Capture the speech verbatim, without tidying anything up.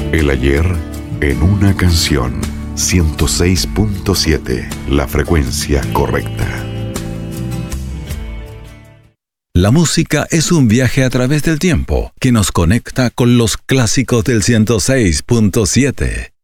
El ayer en una canción. ciento seis punto siete, la frecuencia correcta. La música es un viaje a través del tiempo que nos conecta con los clásicos del ciento seis punto siete.